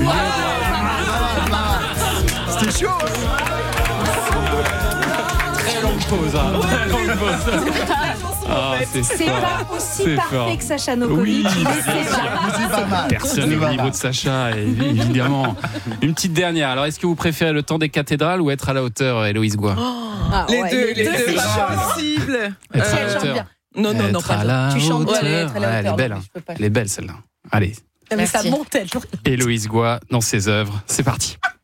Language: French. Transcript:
C'était chaud. Très longue pause. Très longue pause. C'est pas aussi C'est parfait fort. que Sacha Nokovic. Oui, mais c'est C'est pas mal. Personne n'est au niveau de Sacha, évidemment. Une petite dernière. Alors, est-ce que vous préférez le temps des cathédrales ou être à la hauteur, Héloïse Goua? Les deux, c'est pas possible. Être à la j'aime hauteur. bien. Non, Être pas à la Tu chantes, hauteur. ouais, être à la Ouais, elle est hauteur, belle. non, Hein. je peux pas. Elle est belle, celle-là. Allez, Mais ça Merci. monte tellement. Héloïse Goua dans ses œuvres. C'est parti.